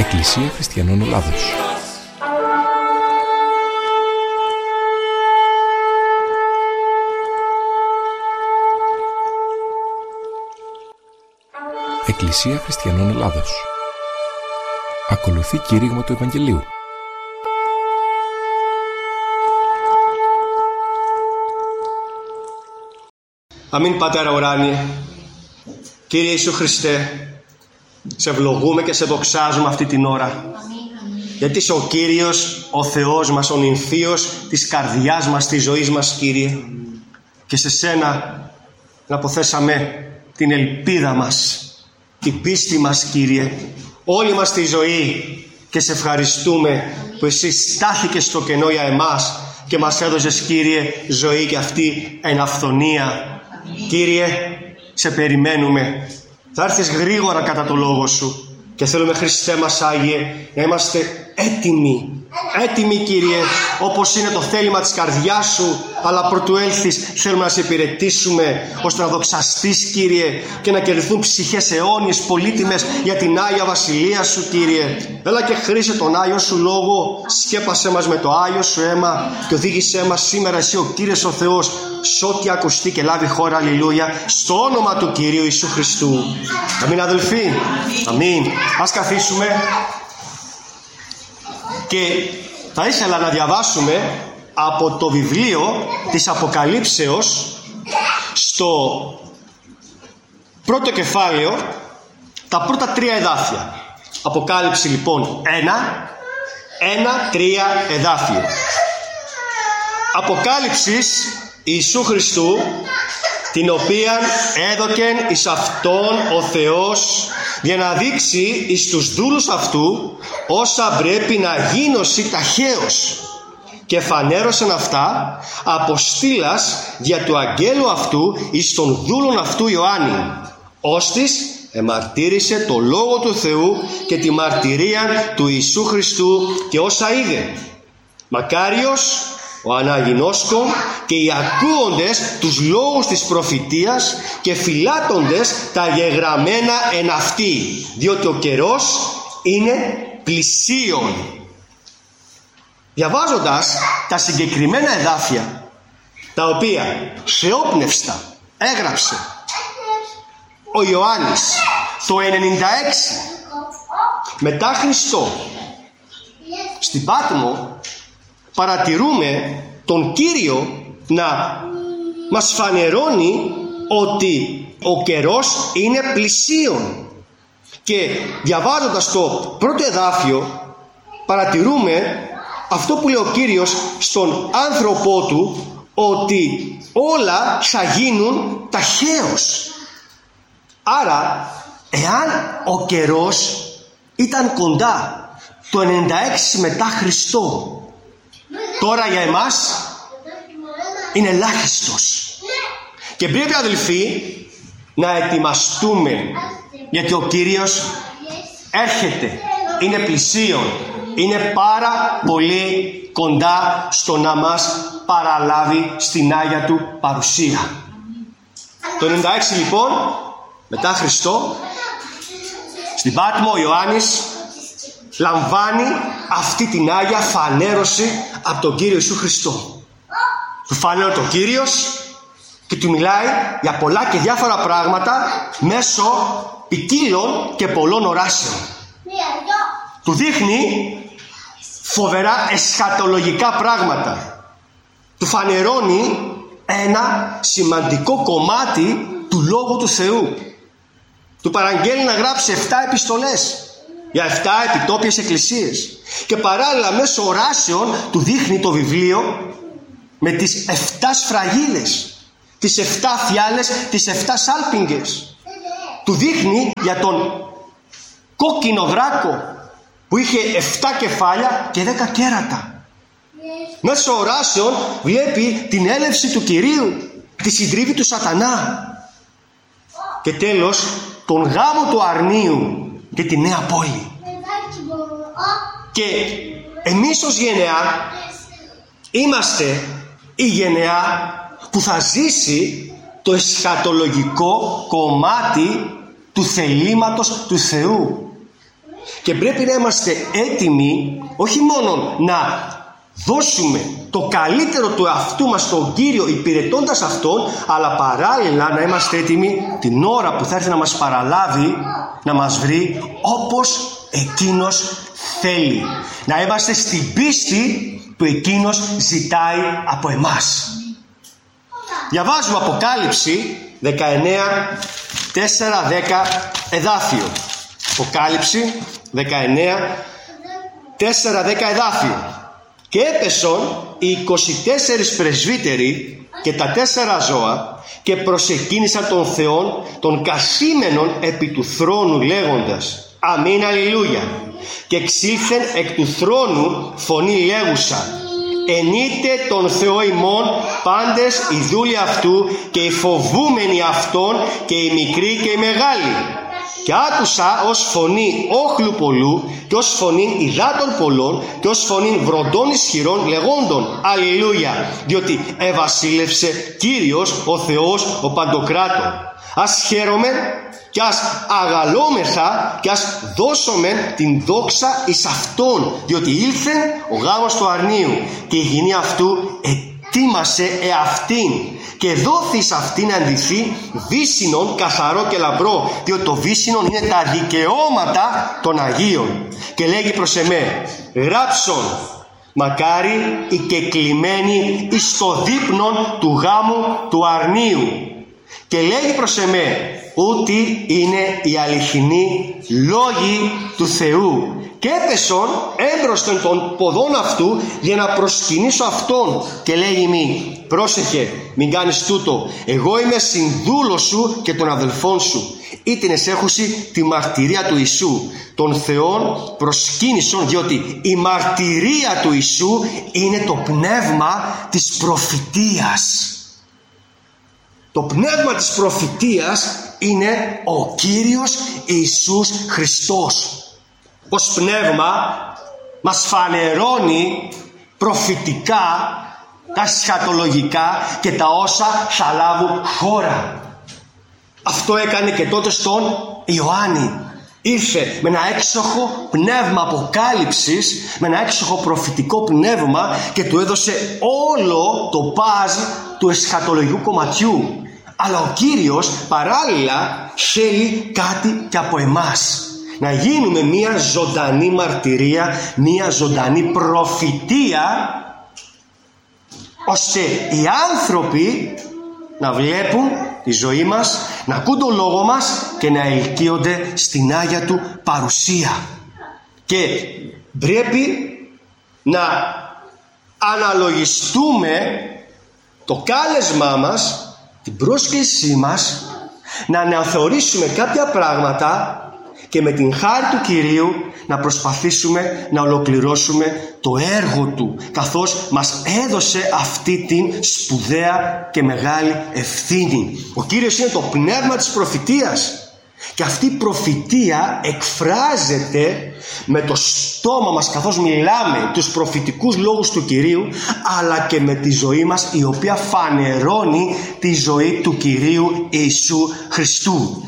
Εκκλησία Χριστιανών Ελλάδος. Εκκλησία Χριστιανών Ελλάδος. Ακολουθεί κήρυγμα του Ευαγγελίου. Αμήν, Πατέρα ουράνιε. Κύριε Ιησού Χριστέ, σε ευλογούμε και σε δοξάζουμε αυτή την ώρα. Γιατί είσαι ο Κύριος, ο Θεός μας, ο νυμφίος της καρδιάς μας, της ζωής μας, Κύριε. Και σε Σένα να αποθέσαμε την ελπίδα μας, την πίστη μας, Κύριε, όλη μας τη ζωή. Και σε ευχαριστούμε που Εσύ στάθηκες στο κενό για εμάς και μας έδωσες, Κύριε, ζωή και αυτή εν αυθονία. Κύριε, σε περιμένουμε. Θα έρθεις γρήγορα κατά το Λόγο Σου και θέλουμε, Χριστέ μας Άγιε, να είμαστε έτοιμοι. Έτοιμοι, Κύριε, όπως είναι το θέλημα της καρδιάς Σου, αλλά πρωτού έλθεις θέλουμε να Σε υπηρετήσουμε, ώστε να δοξαστείς, Κύριε, και να κερδιθούν ψυχές αιώνιες πολύτιμες για την Άγια Βασιλεία Σου, Κύριε. Έλα και χρήσε τον Άγιο Σου Λόγο, σκέπασέ μας με το Άγιο Σου αίμα και οδήγησέ μας σήμερα Εσύ ο Κύριος ο Θεός σ' ό,τι ακουστεί και λάβει χώρα, αλληλούια, στο όνομα του Κυρίου Ιησού Χριστού. Αμήν, αδελφοί. Αμήν. Ας καθίσουμε. Και θα ήθελα να διαβάσουμε από το βιβλίο της Αποκαλύψεως στο πρώτο κεφάλαιο τα πρώτα 3 εδάφια. Αποκάλυψη λοιπόν 1-3 εδάφιο. Αποκάλυψης Ιησού Χριστού, την οποία έδωκεν εις Αυτόν ο Θεός για να δείξει εις τους δούλους Αυτού όσα πρέπει να γίνωσι ταχαίως, και φανέρωσαν αυτά αποστήλας δια του αγγέλου Αυτού εις των δούλων Αυτού Ιωάννη, ώστις εμαρτύρησε το Λόγο του Θεού και τη μαρτυρία του Ιησού Χριστού και όσα είδε. Μακάριος ο αναγινώσκων και οι ακούοντες τους λόγους της προφητείας και φυλάτοντες τα γεγραμμένα εν αυτή, διότι ο καιρός είναι πλησίον. Διαβάζοντας τα συγκεκριμένα εδάφια, τα οποία θεόπνευστα έγραψε ο Ιωάννης το 96 μετά Χριστό στην Πάτμο, παρατηρούμε τον Κύριο να μας φανερώνει ότι ο καιρός είναι πλησίον. Και διαβάζοντας το πρώτο εδάφιο παρατηρούμε αυτό που λέει ο Κύριος στον άνθρωπό Του, ότι όλα θα γίνουν ταχαίως. Άρα, εάν ο καιρός ήταν κοντά το 96 μετά Χριστό, τώρα για εμάς είναι ελάχιστος. Και πρέπει, αδελφοί, να ετοιμαστούμε, γιατί ο Κύριος έρχεται, είναι πλησίον, είναι πάρα πολύ κοντά στο να μας παραλάβει στην Άγια Του παρουσία. Το 96 λοιπόν μετά Χριστό, στην Πάτμο ο Ιωάννης λαμβάνει αυτή την Άγια φανέρωση από τον Κύριο Ιησού Χριστό. Του φανέρωσε ο Κύριος και του μιλάει για πολλά και διάφορα πράγματα μέσω ποικίλων και πολλών οράσεων. Του δείχνει φοβερά εσχατολογικά πράγματα. Του φανερώνει ένα σημαντικό κομμάτι του Λόγου του Θεού. Του παραγγέλνει να γράψει 7 επιστολές για 7 επιτόπιες εκκλησίες. Και παράλληλα μέσω οράσεων του δείχνει το βιβλίο με τις 7 σφραγίδες, τις 7 φιάλες, τις 7 σάλπιγγες. Του δείχνει για τον κόκκινο δράκο που είχε 7 κεφάλια και 10 κέρατα. Μέσω οράσεων βλέπει την έλευση του Κυρίου, τη συντρίβη του σατανά και τέλος τον γάμο του αρνίου και τη νέα πόλη. Και εμείς ως γενεά είμαστε η γενεά που θα ζήσει το εσχατολογικό κομμάτι του θελήματος του Θεού. Και πρέπει να είμαστε έτοιμοι όχι μόνο να δώσουμε το καλύτερο του εαυτού μας στον Κύριο υπηρετώντας Αυτόν, αλλά παράλληλα να είμαστε έτοιμοι την ώρα που θα έρθει να μας παραλάβει, να μας βρει όπως Εκείνος θέλει. Να είμαστε στην πίστη που Εκείνος ζητάει από εμάς. Διαβάζουμε Αποκάλυψη 19, 4-10 εδάφιο. Αποκάλυψη 19, 4-10 εδάφιο. Και έπεσον οι 24 πρεσβύτεροι και τα 4 ζώα και προσεκίνησαν τον Θεόν των κασίμενων επί του θρόνου λέγοντας αμήν αλληλούια. Και εξήλθεν εκ του θρόνου φωνή λέγουσα ενείτε τον Θεό ημών πάντες οι δούλοι αυτού και οι φοβούμενοι αυτόν και οι μικροί και οι μεγάλοι. Και άκουσα ως φωνή όχλου πολλού και ως φωνή υδάτων πολλών και ως φωνή βροντών ισχυρών λεγόντων αλληλούια, διότι ευασίλευσε Κύριος ο Θεός ο Παντοκράτορ. Ας χαίρομαι και ας αγαλόμεθα και ας δώσομεν την δόξα εις Αυτόν, διότι ήλθε ο γάμος του αρνίου και η γυνή αυτού ετοίμασε εαυτήν και δόθη εις αυτήν να ντυθεί βύσσινον καθαρό και λαμπρό, διότι το βύσσινον είναι τα δικαιώματα των Αγίων. Και λέγει προς εμέ γράψον μακάρι οι κεκλημένοι εις το δείπνον του γάμου του αρνίου. Και λέγει προς εμέ ότι είναι οι αληθινοί λόγοι του Θεού. Και έπεσον έμπροσθεν των ποδών αυτού για να προσκυνήσω Αυτόν. Και λέγει μη πρόσεχε μην κάνεις τούτο, εγώ είμαι συνδούλος σου και των αδελφών σου, ήτινες έχουσι τη μαρτυρία του Ιησού. Των Θεών προσκύνησον, διότι η μαρτυρία του Ιησού είναι το πνεύμα της προφητείας. Το πνεύμα της προφητείας είναι ο Κύριος Ιησούς Χριστός. Ως πνεύμα μας φανερώνει προφητικά τα σχατολογικά και τα όσα θα λάβουν χώρα. Αυτό έκανε και τότε στον Ιωάννη. Ήρθε με ένα έξοχο πνεύμα αποκάλυψης, με ένα έξοχο προφητικό πνεύμα και του έδωσε όλο το παζ του εσχατολογικού κομματιού. Αλλά ο Κύριος παράλληλα θέλει κάτι και από εμάς. Να γίνουμε μια ζωντανή μαρτυρία, μια ζωντανή προφητεία, ώστε οι άνθρωποι να βλέπουν τη ζωή μας, να ακούν τον λόγο μας και να ελκύονται στην Άγια Του παρουσία. Και πρέπει να αναλογιστούμε το κάλεσμά μας, την πρόσκλησή μας, να αναθεωρήσουμε κάποια πράγματα και με την χάρη του Κυρίου να προσπαθήσουμε να ολοκληρώσουμε το έργο Του, καθώς μας έδωσε αυτή την σπουδαία και μεγάλη ευθύνη. Ο Κύριος είναι το πνεύμα της προφητείας και αυτή η προφητεία εκφράζεται με το στόμα μας καθώς μιλάμε τους προφητικούς λόγους του Κυρίου, αλλά και με τη ζωή μας, η οποία φανερώνει τη ζωή του Κυρίου Ιησού Χριστού.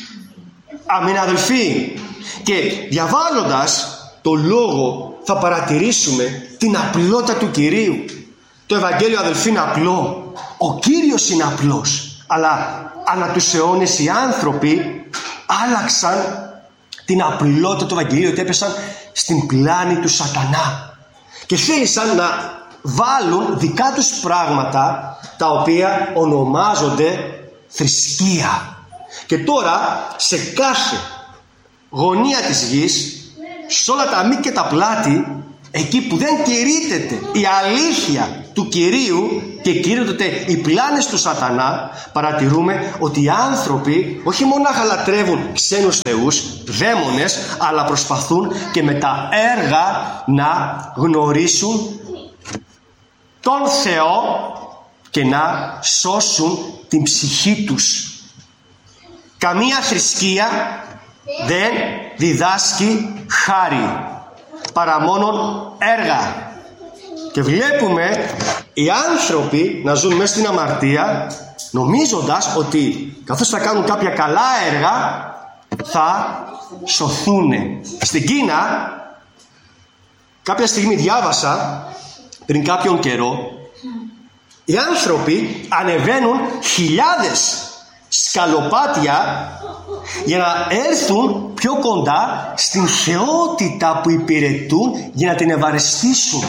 Αμήν αδελφοί. Και διαβάζοντας το λόγο θα παρατηρήσουμε την απλότητα του Κυρίου. Το Ευαγγέλιο αδελφοί είναι απλό, ο Κύριος είναι απλός, αλλά ανά τους αιώνες οι άνθρωποι άλλαξαν την απλότητα του Ευαγγελίου και έπεσαν στην πλάνη του σατανά και θέλησαν να βάλουν δικά τους πράγματα τα οποία ονομάζονται θρησκεία. Και τώρα σε κάθε γωνία της γης, σε όλα τα μήκη και τα πλάτη, εκεί που δεν κηρύττεται η αλήθεια του Κυρίου και κηρύττονται οι πλάνες του σατανά, παρατηρούμε ότι οι άνθρωποι όχι μονάχα λατρεύουν ξένους θεούς, δαίμονες, αλλά προσπαθούν και με τα έργα να γνωρίσουν τον Θεό και να σώσουν την ψυχή τους. Καμία θρησκεία δεν διδάσκει χάρη, παρά μόνον έργα. Και βλέπουμε οι άνθρωποι να ζουν μέσα στην αμαρτία, νομίζοντας ότι καθώς θα κάνουν κάποια καλά έργα θα σωθούν. Στην Κίνα, κάποια στιγμή διάβασα πριν κάποιον καιρό, οι άνθρωποι ανεβαίνουν χιλιάδες σκαλοπάτια για να έρθουν πιο κοντά στην θεότητα που υπηρετούν, για να την ευαρεστήσουν.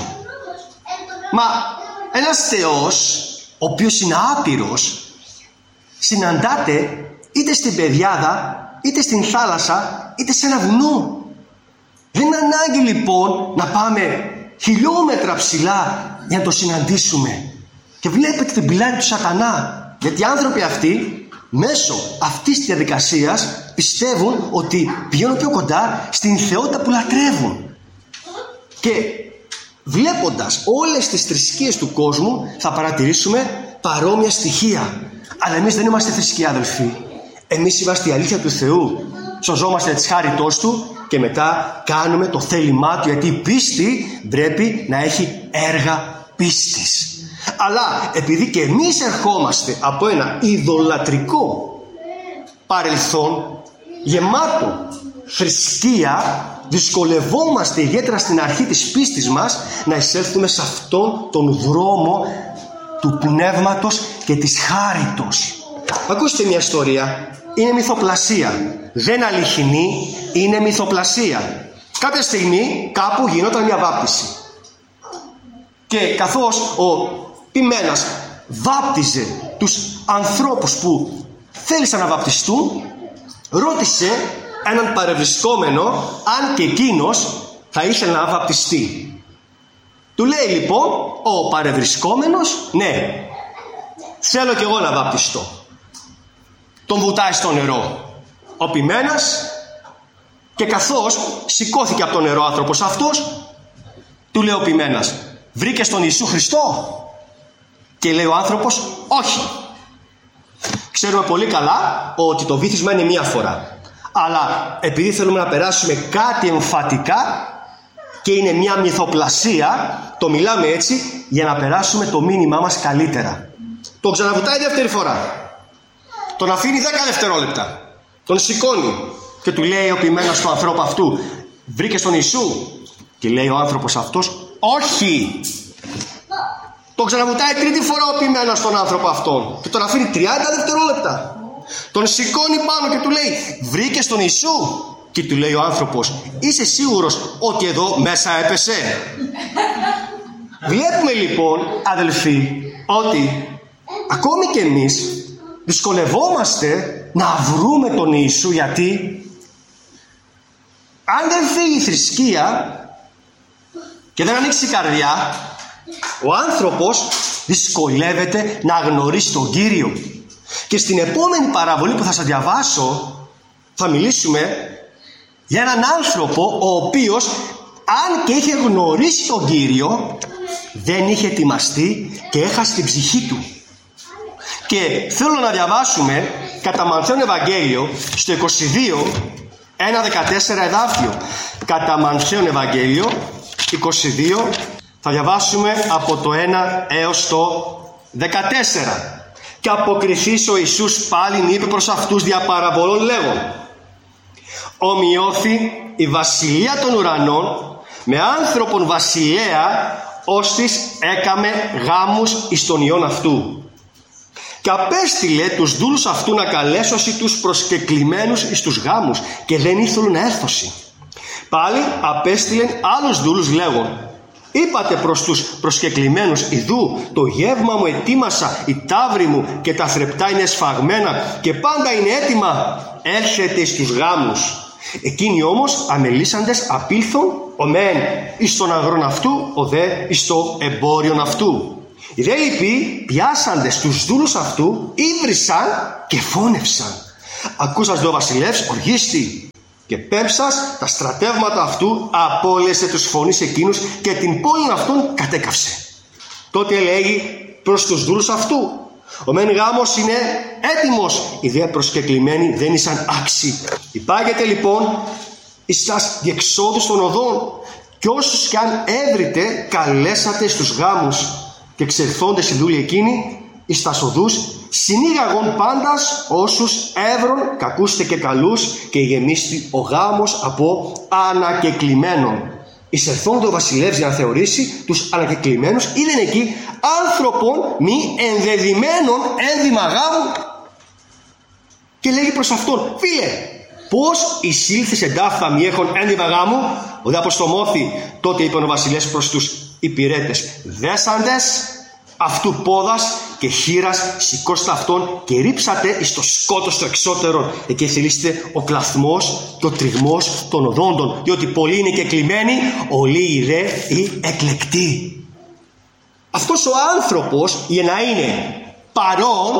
Μα ένας θεός, ο οποίος είναι άπειρος, συναντάται είτε στην πεδιάδα, είτε στην θάλασσα, είτε σε ένα βουνό. Δεν είναι ανάγκη λοιπόν να πάμε χιλιόμετρα ψηλά για να το συναντήσουμε. Και βλέπετε την πλάτη του σατανά, γιατί οι άνθρωποι αυτοί μέσω αυτής της διαδικασίας πιστεύουν ότι πηγαίνουν πιο κοντά στην θεότητα που λατρεύουν. Και βλέποντας όλες τις θρησκείες του κόσμου θα παρατηρήσουμε παρόμοια στοιχεία. Αλλά εμείς δεν είμαστε θρησκεία, αδελφοί. Εμείς είμαστε η αλήθεια του Θεού. Σωζόμαστε της χάριτός Του και μετά κάνουμε το θέλημά Του, γιατί η πίστη πρέπει να έχει έργα πίστης. Αλλά επειδή και εμείς ερχόμαστε από ένα ειδωλατρικό παρελθόν γεμάτο θρησκεία, δυσκολευόμαστε ιδιαίτερα στην αρχή της πίστης μας να εισέλθουμε σε αυτόν τον δρόμο του πνεύματος και της χάριτος. Ακούστε μια ιστορία. Είναι μυθοπλασία. Δεν αληθινή, είναι μυθοπλασία. Κάποια στιγμή κάπου γινόταν μια βάπτιση. Και καθώς ο ποιμένας βάπτιζε τους ανθρώπους που θέλησαν να βαπτιστούν, ρώτησε έναν παρευρισκόμενο αν και εκείνος θα ήθελε να βαπτιστεί. Του λέει λοιπόν ο παρευρισκόμενος, ναι, θέλω κι εγώ να βαπτιστώ. Τον βουτάει στο νερό ο ποιμένας, και καθώς σηκώθηκε από το νερό ο άνθρωπος αυτός, του λέει ο ποιμένας, βρήκες τον Ιησού Χριστό? Και λέει ο άνθρωπος, όχι. Ξέρουμε πολύ καλά ότι το βύθισμα είναι μία φορά, αλλά επειδή θέλουμε να περάσουμε κάτι εμφατικά και είναι μια μυθοπλασία, το μιλάμε έτσι για να περάσουμε το μήνυμά μας καλύτερα. Τον ξαναβουτάει δεύτερη φορά, τον αφήνει 10 δευτερόλεπτα, τον σηκώνει και του λέει ο ποιμένος του ανθρώπου αυτού, βρήκες τον Ιησού? Και λέει ο άνθρωπος αυτός, όχι. Τον ξαναβουτάει τρίτη φορά ο ποιμένος τον άνθρωπο αυτόν και τον αφήνει 30 δευτερόλεπτα. Τον σηκώνει πάνω και του λέει, βρήκες τον Ιησού? Και του λέει ο άνθρωπος, είσαι σίγουρος ότι εδώ μέσα έπεσε? Βλέπουμε λοιπόν, αδελφοί, ότι ακόμη και εμείς δυσκολευόμαστε να βρούμε τον Ιησού. Γιατί αν δεν φύγει η θρησκεία και δεν ανοίξει η καρδιά, ο άνθρωπος δυσκολεύεται να γνωρίσει τον Κύριο. Και στην επόμενη παραβολή που θα σας διαβάσω θα μιλήσουμε για έναν άνθρωπο ο οποίος, αν και είχε γνωρίσει τον Κύριο, δεν είχε ετοιμαστεί και έχασε την ψυχή του. Και θέλω να διαβάσουμε κατά Μανθαίον Ευαγγέλιο στο 22, 1-14 εδάφιο. Κατά Μανθαίον Ευαγγέλιο 22, θα διαβάσουμε από το 1 έως το 14. Και αποκριθείς ο Ιησούς πάλιν είπε προς αυτούς δια παραβολών λέγον, ομοιώθη η βασιλεία των ουρανών με άνθρωπον βασιλέα, ώστις έκαμε γάμους εις τον ιόν αυτού. Και απέστειλε τους δούλους αυτού να καλέσωσι τους προσκεκλημένους εις τους γάμους, και δεν ήθελουν να έρθωσι. Πάλι απέστειλεν άλλους δούλους λέγον, είπατε προς τους προσκεκλημένους, ιδού το γεύμα μου ετοίμασα, η ταύρη μου και τα θρεπτά είναι σφαγμένα και πάντα είναι έτοιμα, έρχεται εις τους γάμους. Εκείνοι όμως αμελήσαντες απήλθον, ο μεν εις τον αγρόν αυτού, ο δε εις το εμπόριον αυτού. Οι δε λοιποί πιάσαντες τους δούλους αυτού, ήβρισαν και φώνευσαν. Ακούσας δε ο βασιλεύς οργίστη, και πέμψας τα στρατεύματα αυτού απόλυσε τους φωνείς εκείνους και την πόλη αυτών κατέκαυσε. Τότε λέγει προς τους δούλους αυτού, ο μεν γάμος είναι έτοιμος, οι δε προσκεκλημένοι δεν ήσαν άξιοι. Υπάγεται λοιπόν εις τας διεξόδους των οδών, και όσους κι αν έβριτε καλέσατε στους γάμους, και εξελθόντες οι δούλοι εκείνοι εις τας οδούς, συνήγαγον πάντας όσους εύρων κακούστε και καλούς, και γεμίστη ο γάμος από ανακεκλημένων. Εισερθών το βασιλεύς για να θεωρήσει τους ανακεκλημένους, είδεν εκεί άνθρωπον μη ενδεδειμένων ένδυμα γάμου, και λέγει προς αυτόν: φίλε, πώς εισήλθες εντάφθα μη έχων ένδυμα γάμου? Ο δε αποστομώθη. Τότε είπε ο βασιλεύς προς τους υπηρέτες: δέσαντες αυτού πόδας και χείρας, σηκώστε αυτόν και ρίψατε εις το σκότος το εξώτερο. Εκεί θελήσετε ο κλαθμός και ο τριγμός των οδόντων, διότι πολλοί είναι και κλειμένοι, ολοί δε οι εκλεκτοί. Αυτός ο άνθρωπος, για να είναι παρόν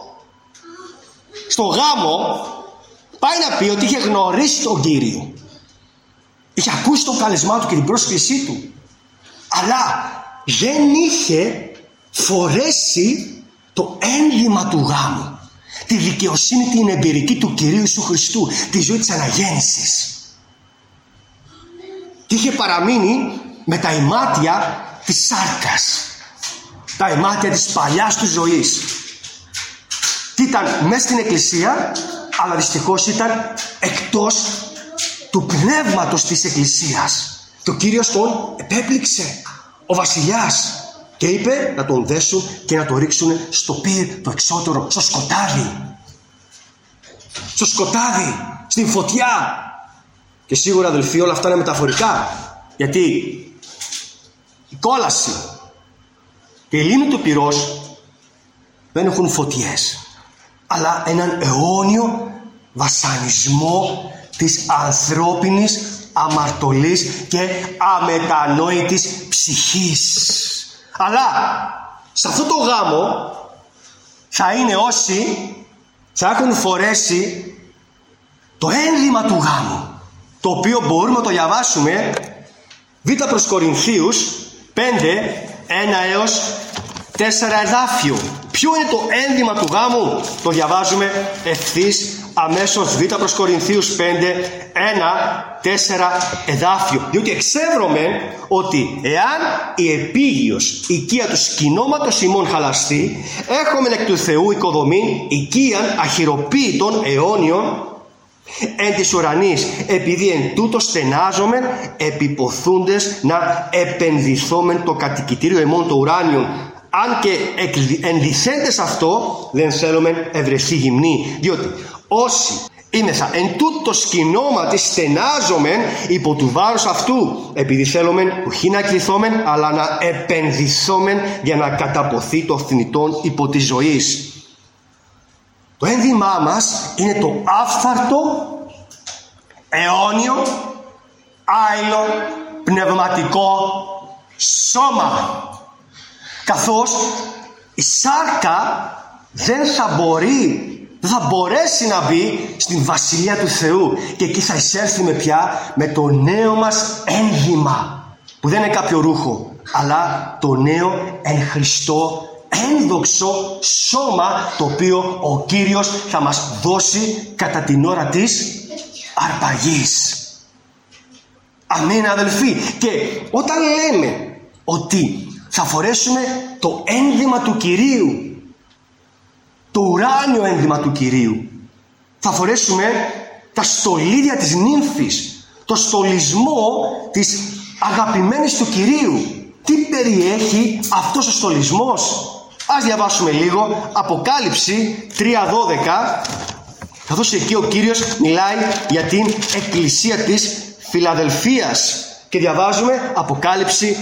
στο γάμο, πάει να πει ότι είχε γνωρίσει τον Κύριο, είχε ακούσει το καλεσμά του και την πρόσκλησή του, αλλά δεν είχε φορέσει το ένδυμα του γάμου, τη δικαιοσύνη την εμπειρική του Κυρίου Ιησού Χριστού, τη ζωή της αναγέννησης, και είχε παραμείνει με τα ημάτια της σάρκας, τα ημάτια της παλιάς του ζωής. Τι ήταν μέσα στην εκκλησία, αλλά δυστυχώς ήταν εκτός του πνεύματος της εκκλησίας, και ο Κύριος τον επέπληξε, ο βασιλιάς, και είπε να τον δέσουν και να τον ρίξουν στο πύρ το εξώτερο, στο σκοτάδι. Στο σκοτάδι, στην φωτιά. Και σίγουρα, αδελφοί, όλα αυτά είναι μεταφορικά, γιατί η κόλαση και η λίμνη του πυρός δεν έχουν φωτιές, αλλά έναν αιώνιο βασανισμό της ανθρώπινης αμαρτωλής και αμετανόητης ψυχής. Αλλά σε αυτό το γάμο θα είναι όσοι θα έχουν φορέσει το ένδυμα του γάμου, το οποίο μπορούμε να το διαβάσουμε Β' προς Κορινθίους 5, 1 έως 4 εδάφιο. Ποιο είναι το ένδυμα του γάμου? Το διαβάζουμε ευθύς αμέσως. Β' προς Κορινθίους 5, 1, 4 εδάφιο. Διότι εξεύρωμεν ότι εάν η επίγειος οικία του σκηνώματος ημών χαλαστεί, έχομεν εκ του Θεού οικοδομήν οικίαν αχυροποίητων αιώνιων εν της ουρανής, επειδή εν τούτο στενάζομεν επιποθούντες να επενδυθόμεν το κατοικητήριο ημών το ουράνιον. Αν και ενδυθέντες αυτό, δεν θέλουμε ευρεθεί γυμνή, διότι όσοι είμεθα εν τούτο σκηνώματι στενάζομεν υπό του βάρους αυτού, επειδή θέλουμε όχι να κληθόμεν, αλλά να επενδυθόμεν για να καταποθεί το θνητόν υπό της ζωής. Το ένδυμά μας είναι το άφθαρτο, αιώνιο, άειλο, πνευματικό σώμα. Καθώς η σάρκα δεν θα μπορέσει να μπει στην Βασιλεία του Θεού, και εκεί θα εισέλθουμε πια με το νέο μας ένδυμα, που δεν είναι κάποιο ρούχο, αλλά το νέο εν Χριστώ ένδοξο σώμα, το οποίο ο Κύριος θα μας δώσει κατά την ώρα της αρπαγής. Αμήν, αδελφοί. Και όταν λέμε ότι θα φορέσουμε το ένδυμα του Κυρίου, το ουράνιο ένδυμα του Κυρίου, θα φορέσουμε τα στολίδια της νύμφης, το στολισμό της αγαπημένης του Κυρίου. Τι περιέχει αυτός ο στολισμός? Ας διαβάσουμε λίγο Αποκάλυψη 3:12, καθώς εκεί ο Κύριος μιλάει για την εκκλησία της Φιλαδελφίας, και διαβάζουμε Αποκάλυψη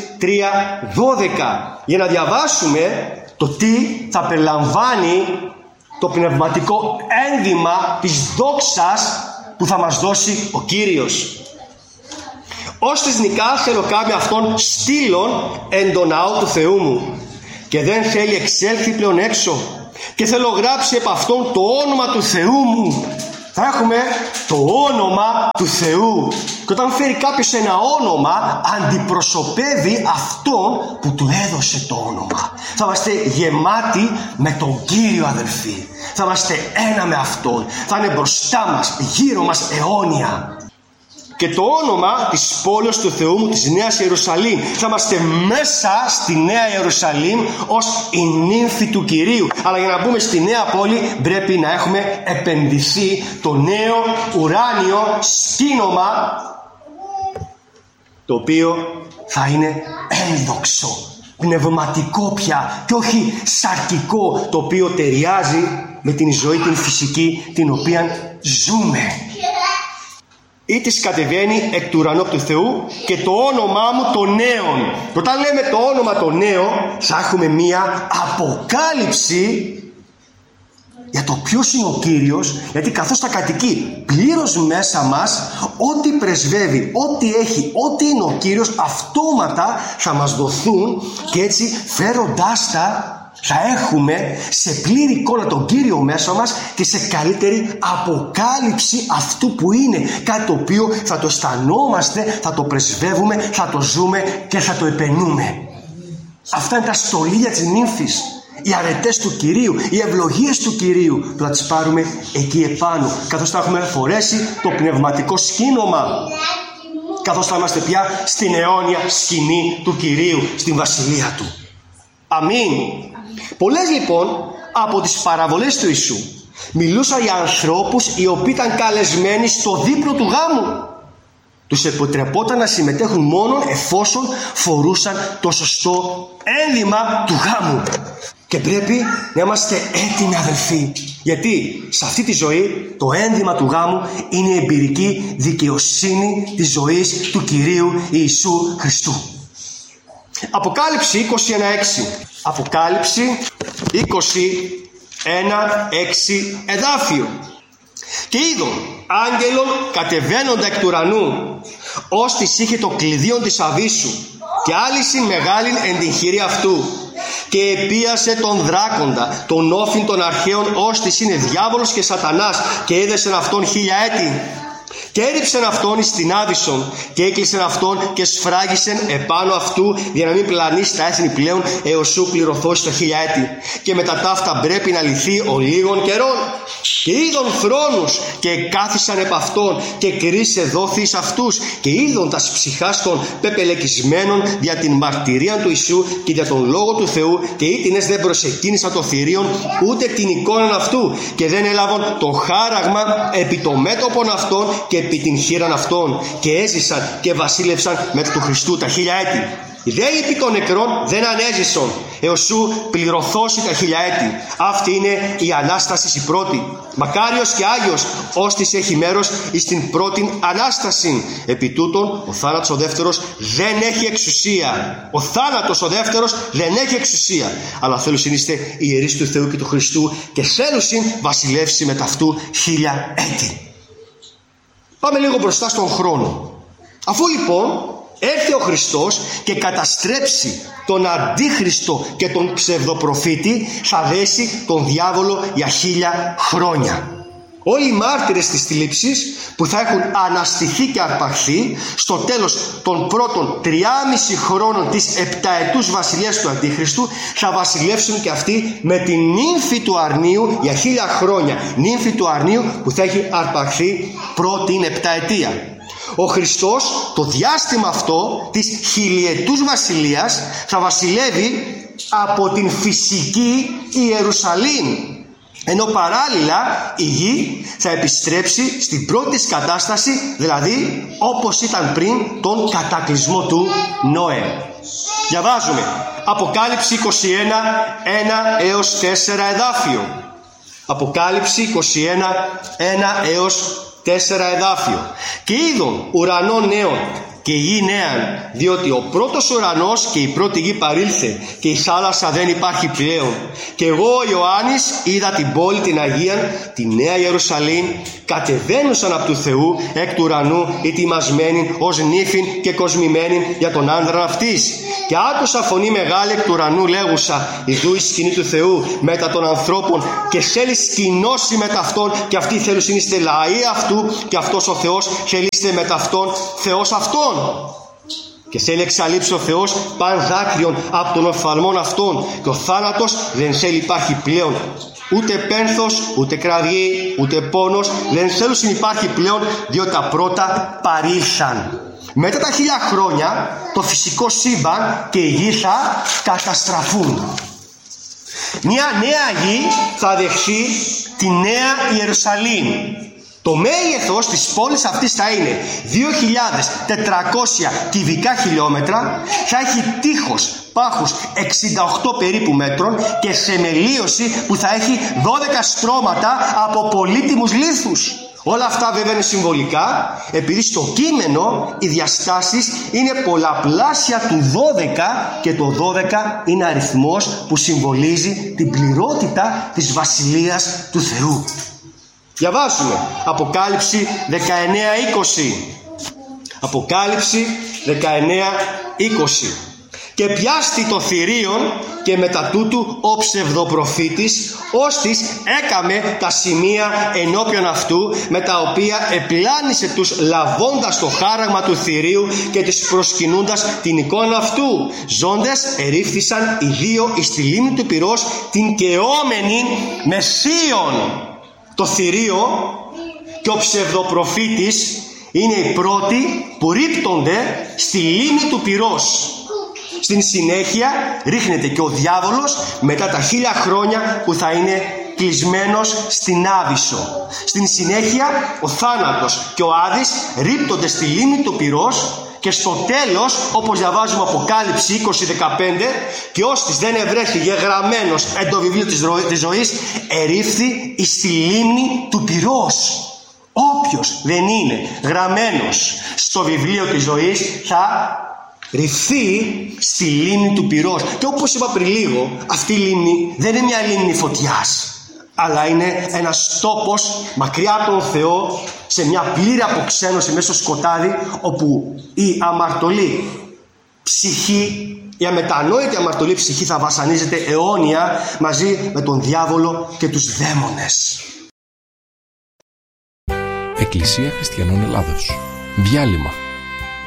3:12 για να διαβάσουμε το τι θα περιλαμβάνει το πνευματικό ένδυμα της δόξας που θα μας δώσει ο Κύριος. Ως της νικά θέλω κάμια αυτόν στήλων εν το ναό του Θεού μου, και δεν θέλει εξέλθει πλέον έξω, και θέλω γράψει επ' αυτόν το όνομα του Θεού μου. Θα έχουμε το όνομα του Θεού, και όταν φέρει κάποιος ένα όνομα, αντιπροσωπεύει αυτόν που του έδωσε το όνομα. Θα είμαστε γεμάτοι με τον Κύριο, αδελφοί. Θα είμαστε ένα με αυτόν. Θα είναι μπροστά μας, γύρω μας αιώνια. και το όνομα της πόλης του Θεού μου, της Νέας Ιερουσαλήμ. Θα είμαστε μέσα στη Νέα Ιερουσαλήμ ως η νύμφη του Κυρίου. Αλλά για να μπούμε στη Νέα Πόλη πρέπει να έχουμε επενδυθεί το νέο ουράνιο σκήνομα, το οποίο θα είναι ένδοξο, πνευματικό πια και όχι σαρκικό, το οποίο ταιριάζει με την ζωή την φυσική την οποία ζούμε. Ή της κατεβαίνει εκ του ουρανού του Θεού και το όνομά μου το νέον. Και όταν λέμε το όνομα το νέο, θα έχουμε μία αποκάλυψη για το ποιος είναι ο Κύριος, γιατί καθώς τα κατοικεί πλήρως μέσα μας, ό,τι πρεσβεύει, ό,τι έχει, ό,τι είναι ο Κύριος, αυτόματα θα μας δοθούν και έτσι φέροντάς τα θα έχουμε σε πλήρη εικόνα τον Κύριο μέσα μας και σε καλύτερη αποκάλυψη αυτού που είναι, κάτι το οποίο θα το αισθανόμαστε, θα το πρεσβεύουμε, θα το ζούμε και θα το επενούμε. Αυτά είναι τα στολίδια της νύμφης, οι αρετές του Κυρίου, οι ευλογίες του Κυρίου που θα τις πάρουμε εκεί επάνω, καθώς θα έχουμε φορέσει το πνευματικό σκήνομα, καθώς θα είμαστε πια στην αιώνια σκηνή του Κυρίου, στην βασιλεία του. Αμήν. Πολλές λοιπόν από τις παραβολές του Ιησού μιλούσαν για ανθρώπους οι οποίοι ήταν καλεσμένοι στο δείπνο του γάμου. Τους επιτρεπόταν να συμμετέχουν μόνο εφόσον φορούσαν το σωστό ένδυμα του γάμου. Και πρέπει να είμαστε έτοιμοι, αδελφοί, γιατί σε αυτή τη ζωή το ένδυμα του γάμου είναι η εμπειρική δικαιοσύνη της ζωής του Κυρίου Ιησού Χριστού. Αποκάλυψη 21:6. Αποκάλυψη 21:6 εδάφιο. Και είδον άγγελον κατεβαίνοντα εκ του ουρανού, ως της είχε το κλειδίον της αβύσσου, και άλυσιν μεγάλην εν την χειρή αυτού, και επίασε τον δράκοντα, τον όφιν των αρχαίων, ως της είναι διάβολος και σατανάς, και έδεσεν αυτόν 1000 έτη. Και έριψεν αυτόν εις την άβυσσον και έκλεισεν αυτόν και σφράγισεν επάνω αυτού, για να μην πλανήσει τα έθνη πλέον έως σου πληρωθώσει τα 1000 έτη. Και μετά ταύτα πρέπει να λυθεί ο λίγων καιρών. Και είδον θρόνους και κάθισαν επ' αυτόν, και κρίσε δόθη εις αυτούς, και είδον τας ψυχάς των πεπελεκισμένων δια την μαρτυρία του Ιησού και για τον λόγο του Θεού, και ήτινες δεν προσεκίνησαν το θηρίον ούτε την εικόνα αυτού, και δεν έλαβαν το χάραγμα επί το μέτωπον αυτών και επί την χείραν αυτών, και έζησαν και βασίλευσαν με του Χριστού τα 1000 έτη. Οι δε επί των νεκρών δεν ανέζησον έως σου πληρωθώσει τα 1000 έτη. Αυτή είναι η Ανάσταση η πρώτη. Μακάριος και Άγιος ώστις έχει μέρος εις την πρώτη Ανάσταση. Επί τούτον ο θάνατος ο δεύτερος δεν έχει εξουσία. Ο θάνατος ο δεύτερος δεν έχει εξουσία. Αλλά θέλουσιν είστε ιερείς του Θεού και του Χριστού, και θέλουσιν βασιλεύσει με ταυτού 1000 έτη. Πάμε λίγο μπροστά στον χρόνο. Αφού λοιπόν έρθει ο Χριστός και καταστρέψει τον αντίχριστο και τον ψευδοπροφήτη, θα δέσει τον διάβολο για 1000 χρόνια. Όλοι οι μάρτυρες της θλίψης που θα έχουν αναστηθεί και αρπαχθεί στο τέλος των πρώτων 3,5 χρόνων της 7ετούς βασιλείας του Αντίχριστου, θα βασιλεύσουν και αυτοί με την νύμφη του αρνίου για 1000 χρόνια. Νύμφη του αρνίου που θα έχει αρπαχθεί πρώτη 7ετία. Ο Χριστός το διάστημα αυτό της 1000ετούς βασιλείας θα βασιλεύει από την φυσική Ιερουσαλήμ, ενώ παράλληλα η γη θα επιστρέψει στην πρώτη της κατάσταση, δηλαδή όπως ήταν πριν τον κατακλυσμό του Νόε. Διαβάζουμε Αποκάλυψη 21, 1 έως 4 εδάφιο. Αποκάλυψη 21, 1 έως 4 εδάφιο. Και είδον ουρανό νέον και γη νέαν, διότι ο πρώτος ουρανός και η πρώτη γη παρήλθε και η θάλασσα δεν υπάρχει πλέον. Και εγώ ο Ιωάννης είδα την πόλη την Αγία, τη Νέα Ιερουσαλήμ, κατεβαίνουσαν από του Θεού εκ του ουρανού, ετοιμασμένη ως νύφην και κοσμημένη για τον άνδρα αυτής. Και άκουσα φωνή μεγάλη εκ του ουρανού λέγουσα, ιδού η σκηνή του Θεού μετά των ανθρώπων, και θέλει σκηνώσει μετά αυτόν, και αυτοί θέλουν είστε λαοί αυτού, και αυτός ο Θεός θέλει μετά αυτόν Θεός αυτόν. Και θέλει εξαλείψει ο Θεός παν δάκρυον από των οφθαλμών αυτών, και ο θάνατος δεν θέλει υπάρχει πλέον, Ούτε πένθος, ούτε κραυγή, ούτε πόνος δεν θέλουν συνυπάρχει πλέον, διότι τα πρώτα παρήλθαν. Μετά τα 1000 χρόνια το φυσικό σύμπαν και η γη θα καταστραφούν. Μια νέα γη θα δεχθεί τη νέα Ιερουσαλήμ. Το μέγεθος της πόλης αυτής θα είναι 2.400 κυβικά χιλιόμετρα, θα έχει τείχος πάχους 68 περίπου μέτρων και θεμελίωση που θα έχει 12 στρώματα από πολύτιμους λίθους. Όλα αυτά βέβαια είναι συμβολικά, επειδή στο κείμενο οι διαστάσεις είναι πολλαπλάσια του 12 και το 12 είναι αριθμός που συμβολίζει την πληρότητα της Βασιλείας του Θεού. Διαβάζουμε Αποκάλυψη 19:20. Αποκάλυψη 19:20. Και πιάστη το θηρίον και μετά τούτου ο ψευδοπροφήτης, ώστις έκαμε τα σημεία ενώπιον αυτού, με τα οποία επλάνησε τους λαβώντας το χάραγμα του θηρίου και τις προσκυνούντας την εικόνα αυτού. Ζώντες ερήφθησαν οι δύο εις τη λίμνη του πυρός, την καιόμενη με θείον. Το θηρίο και ο ψευδοπροφήτης είναι οι πρώτοι που ρίπτονται στη λίμνη του πυρός. Στην συνέχεια ρίχνεται και ο διάβολος μετά τα 1000 χρόνια που θα είναι κλεισμένος στην Άβυσσο. Στην συνέχεια ο θάνατος και ο Άδης ρίπτονται στη λίμνη του πυρός και στο τέλος, όπως διαβάζουμε Αποκάλυψη 20:15, και ώστις δεν ευρέθη γεγραμμένος εν το βιβλίο της ζωής, ερήφθη εις τη λίμνη του πυρός. Όποιος δεν είναι γραμμένος στο βιβλίο της ζωής θα ρηφθεί στη λίμνη του πυρός. Και όπως είπα πριν λίγο, αυτή η λίμνη δεν είναι μια λίμνη φωτιάς, αλλά είναι ένας τόπος μακριά από τον Θεό, σε μια πλήρη αποξένωση μέσα στο σκοτάδι, όπου η αμαρτωλή ψυχή, η αμετανόητη αμαρτωλή ψυχή θα βασανίζεται αιώνια μαζί με τον διάβολο και τους δαίμονες. Εκκλησία Χριστιανών Ελλάδος. Διάλειμμα.